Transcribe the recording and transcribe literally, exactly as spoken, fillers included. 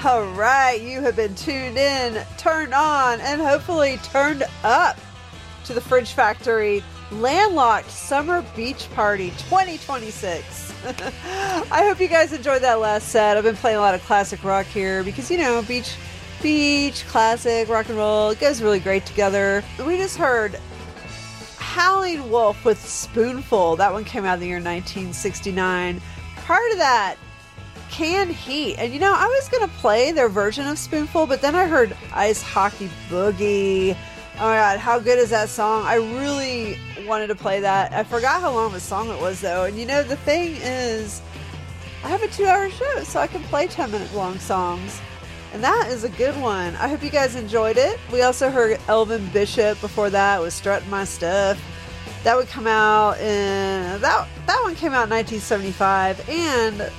All right, you have been tuned in, turned on, and hopefully turned up to the Fridge Factory Landlocked Summer Beach Party twenty twenty-six. I hope you guys enjoyed that last set. I've been playing a lot of classic rock here because, you know, beach, beach, classic, rock and roll, it goes really great together. We just heard Howling Wolf with Spoonful. That one came out in the year nineteen sixty-nine. Prior to that, Canned Heat. And you know, I was going to play their version of Spoonful, but then I heard Ice Hockey Boogie. Oh my god, how good is that song? I really wanted to play that. I forgot how long of a song it was though. And you know, the thing is, I have a two hour show, so I can play ten minute long songs. And that is a good one. I hope you guys enjoyed it. We also heard Elvin Bishop before that with Strutting My Stuff. That would come out in, that, that one came out in nineteen seventy-five. And